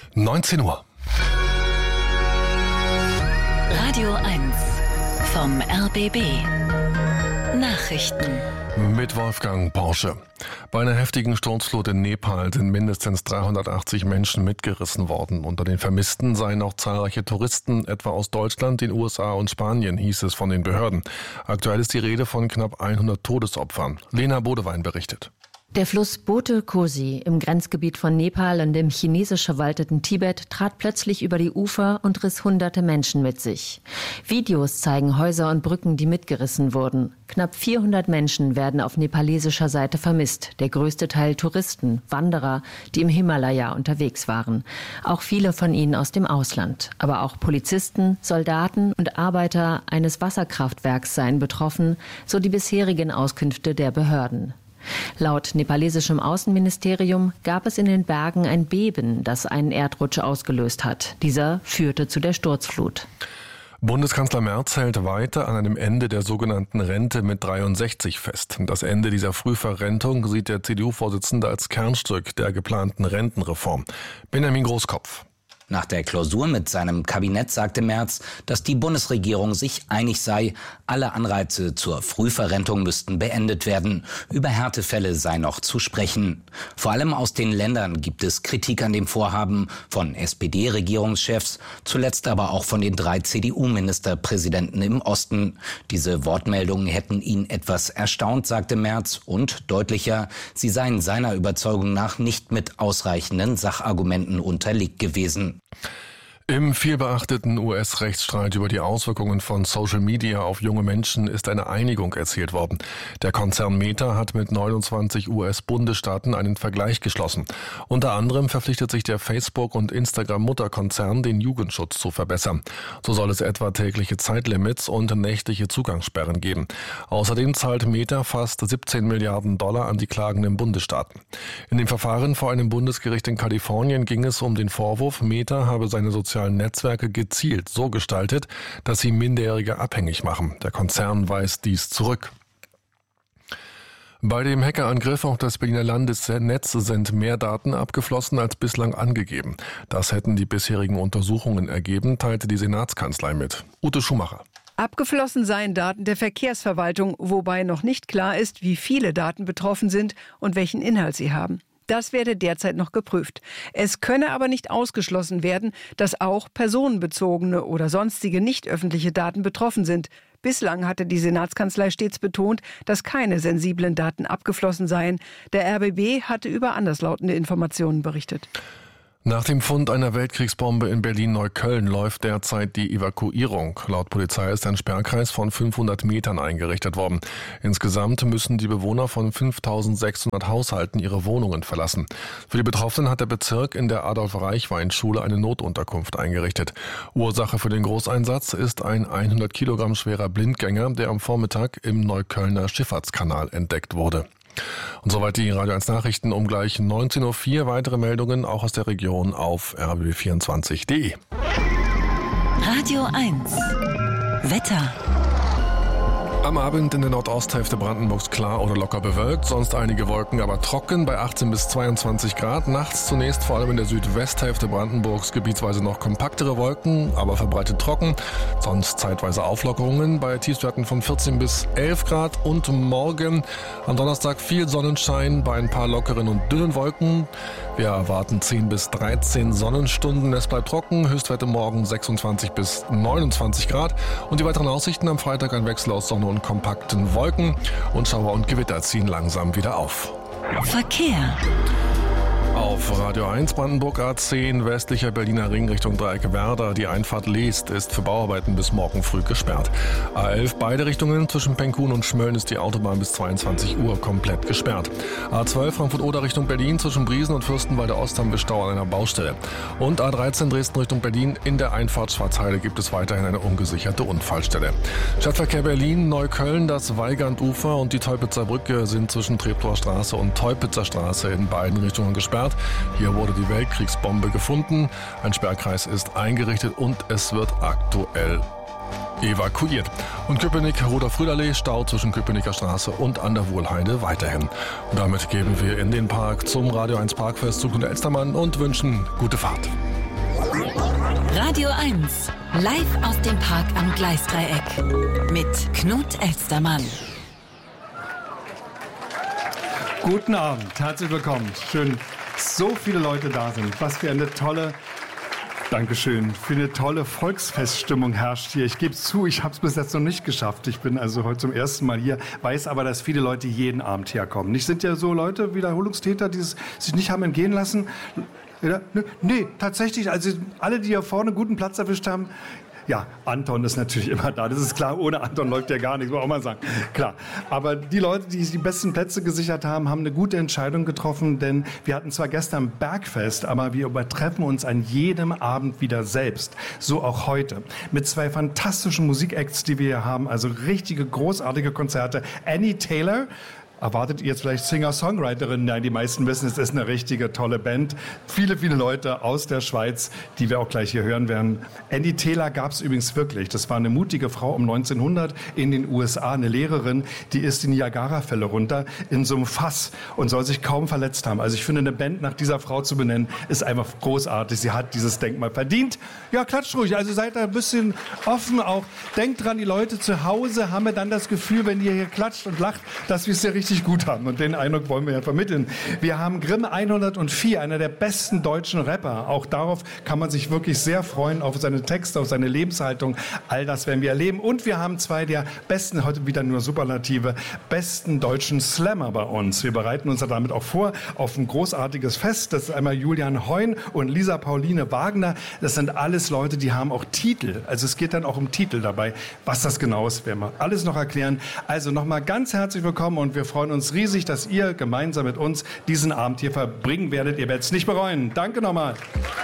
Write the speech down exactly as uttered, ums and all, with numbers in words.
neunzehn Uhr. Radio eins vom R B B. Nachrichten. Mit Wolfgang Porsche. Bei einer heftigen Sturzflut in Nepal sind mindestens dreihundertachtzig Menschen mitgerissen worden. Unter den Vermissten seien auch zahlreiche Touristen, etwa aus Deutschland, den U S A und Spanien, hieß es von den Behörden. Aktuell ist die Rede von knapp hundert Todesopfern. Lena Bodewein berichtet. Der Fluss Bote Kosi im Grenzgebiet von Nepal und dem chinesisch verwalteten Tibet trat plötzlich über die Ufer und riss hunderte Menschen mit sich. Videos zeigen Häuser und Brücken, die mitgerissen wurden. Knapp vierhundert Menschen werden auf nepalesischer Seite vermisst. Der größte Teil Touristen, Wanderer, die im Himalaya unterwegs waren. Auch viele von ihnen aus dem Ausland. Aber auch Polizisten, Soldaten und Arbeiter eines Wasserkraftwerks seien betroffen, so die bisherigen Auskünfte der Behörden. Laut nepalesischem Außenministerium gab es in den Bergen ein Beben, das einen Erdrutsch ausgelöst hat. Dieser führte zu der Sturzflut. Bundeskanzler Merz hält weiter an einem Ende der sogenannten Rente mit dreiundsechzig fest. Das Ende dieser Frühverrentung sieht der C D U-Vorsitzende als Kernstück der geplanten Rentenreform. Benjamin Großkopf. Nach der Klausur mit seinem Kabinett sagte Merz, dass die Bundesregierung sich einig sei, alle Anreize zur Frühverrentung müssten beendet werden. Über Härtefälle sei noch zu sprechen. Vor allem aus den Ländern gibt es Kritik an dem Vorhaben von S P D-Regierungschefs, zuletzt aber auch von den drei C D U-Ministerpräsidenten im Osten. Diese Wortmeldungen hätten ihn etwas erstaunt, sagte Merz, und deutlicher, sie seien seiner Überzeugung nach nicht mit ausreichenden Sachargumenten unterlegt gewesen. Im vielbeachteten U S-Rechtsstreit über die Auswirkungen von Social Media auf junge Menschen ist eine Einigung erzielt worden. Der Konzern Meta hat mit neunundzwanzig U S-Bundesstaaten einen Vergleich geschlossen. Unter anderem verpflichtet sich der Facebook- und Instagram-Mutterkonzern, den Jugendschutz zu verbessern. So soll es etwa tägliche Zeitlimits und nächtliche Zugangssperren geben. Außerdem zahlt Meta fast siebzehn Milliarden Dollar an die klagenden Bundesstaaten. In dem Verfahren vor einem Bundesgericht in Kalifornien ging es um den Vorwurf, Meta habe seine sozialen Netzwerke gezielt so gestaltet, dass sie Minderjährige abhängig machen. Der Konzern weist dies zurück. Bei dem Hackerangriff auf das Berliner Landesnetz sind mehr Daten abgeflossen als bislang angegeben. Das hätten die bisherigen Untersuchungen ergeben, teilte die Senatskanzlei mit. Ute Schumacher. Abgeflossen seien Daten der Verkehrsverwaltung, wobei noch nicht klar ist, wie viele Daten betroffen sind und welchen Inhalt sie haben. Das werde derzeit noch geprüft. Es könne aber nicht ausgeschlossen werden, dass auch personenbezogene oder sonstige nicht öffentliche Daten betroffen sind. Bislang hatte die Senatskanzlei stets betont, dass keine sensiblen Daten abgeflossen seien. Der R B B hatte über anderslautende Informationen berichtet. Nach dem Fund einer Weltkriegsbombe in Berlin-Neukölln läuft derzeit die Evakuierung. Laut Polizei ist ein Sperrkreis von fünfhundert Metern eingerichtet worden. Insgesamt müssen die Bewohner von fünftausendsechshundert Haushalten ihre Wohnungen verlassen. Für die Betroffenen hat der Bezirk in der Adolf-Reichwein-Schule eine Notunterkunft eingerichtet. Ursache für den Großeinsatz ist ein hundert Kilogramm schwerer Blindgänger, der am Vormittag im Neuköllner Schifffahrtskanal entdeckt wurde. Und soweit die Radio eins Nachrichten um gleich neunzehn Uhr vier. Weitere Meldungen auch aus der Region auf r b b vierundzwanzig punkt d e. Radio eins Wetter. Am Abend in der Nordosthälfte Brandenburgs klar oder locker bewölkt, sonst einige Wolken, aber trocken bei achtzehn bis zweiundzwanzig Grad. Nachts zunächst vor allem in der Südwesthälfte Brandenburgs gebietsweise noch kompaktere Wolken, aber verbreitet trocken. Sonst zeitweise Auflockerungen bei Tiefstwerten von vierzehn bis elf Grad. Und morgen am Donnerstag viel Sonnenschein bei ein paar lockeren und dünnen Wolken. Wir erwarten zehn bis dreizehn Sonnenstunden. Es bleibt trocken, Höchstwerte morgen sechsundzwanzig bis neunundzwanzig Grad. Und die weiteren Aussichten am Freitag ein Wechsel aus Sonne und kompakten Wolken, und Schauer und Gewitter ziehen langsam wieder auf. Verkehr. Auf Radio eins Brandenburg A zehn, westlicher Berliner Ring Richtung Dreieck Werder. Die Einfahrt Leest ist für Bauarbeiten bis morgen früh gesperrt. A elf beide Richtungen zwischen Penkhuhn und Schmölln ist die Autobahn bis zweiundzwanzig Uhr komplett gesperrt. A zwölf Frankfurt-Oder Richtung Berlin zwischen Briesen und Fürstenwalde Ost haben wir Stau an einer Baustelle. Und A dreizehn Dresden Richtung Berlin in der Einfahrt Schwarzheide gibt es weiterhin eine ungesicherte Unfallstelle. Stadtverkehr Berlin, Neukölln, das Weigandufer und die Teupitzer Brücke sind zwischen Treptower Straße und Teupitzer Straße in beiden Richtungen gesperrt. Hier wurde die Weltkriegsbombe gefunden. Ein Sperrkreis ist eingerichtet und es wird aktuell evakuiert. Und Köpenick-Roter-Frühlallee, Stau zwischen Köpenicker Straße und an der Wohlheide weiterhin. Und damit geben wir in den Park zum Radio eins Parkfest zu Kunde Elstermann und wünschen gute Fahrt. Radio eins, live aus dem Park am Gleisdreieck mit Knut Elstermann. Guten Abend, herzlich willkommen. Schön, so viele Leute da sind. Was für eine tolle, Dankeschön, für eine tolle Volksfeststimmung herrscht hier. Ich gebe zu, ich habe es bis jetzt noch nicht geschafft. Ich bin also heute zum ersten Mal hier, weiß aber, dass viele Leute jeden Abend herkommen. Nicht sind ja so Leute, Wiederholungstäter, die es sich nicht haben entgehen lassen. Nee, tatsächlich, also alle, die hier vorne einen guten Platz erwischt haben, ja, Anton ist natürlich immer da, das ist klar, ohne Anton läuft ja gar nichts, muss man auch mal sagen, klar. Aber die Leute, die die besten Plätze gesichert haben, haben eine gute Entscheidung getroffen, denn wir hatten zwar gestern Bergfest, aber wir übertreffen uns an jedem Abend wieder selbst, so auch heute. Mit zwei fantastischen Musikacts, die wir hier haben, also richtige, großartige Konzerte. Annie Taylor, erwartet ihr jetzt vielleicht Singer-Songwriterin? Nein, die meisten wissen, es ist eine richtige tolle Band. Viele, viele Leute aus der Schweiz, die wir auch gleich hier hören werden. Annie Taylor gab es übrigens wirklich. Das war eine mutige Frau um neunzehnhundert in den U S A, eine Lehrerin, die ist die Niagara-Fälle runter in so einem Fass und soll sich kaum verletzt haben. Also ich finde, eine Band nach dieser Frau zu benennen, ist einfach großartig. Sie hat dieses Denkmal verdient. Ja, klatscht ruhig. Also seid da ein bisschen offen auch. Denkt dran, die Leute zu Hause haben wir dann das Gefühl, wenn ihr hier klatscht und lacht, dass wir es ja richtig gut haben. Und den Eindruck wollen wir ja vermitteln. Wir haben Grimm hundertvier, einer der besten deutschen Rapper. Auch darauf kann man sich wirklich sehr freuen, auf seine Texte, auf seine Lebenshaltung. All das werden wir erleben. Und wir haben zwei der besten, heute wieder nur Superlative, besten deutschen Slammer bei uns. Wir bereiten uns ja damit auch vor auf ein großartiges Fest. Das ist einmal Julian Heun und Lisa Pauline Wagner. Das sind alles Leute, die haben auch Titel. Also es geht dann auch um Titel dabei. Was das genau ist, werden wir alles noch erklären. Also nochmal ganz herzlich willkommen und wir freuen uns riesig, dass ihr gemeinsam mit uns diesen Abend hier verbringen werdet. Ihr werdet es nicht bereuen. Danke nochmal.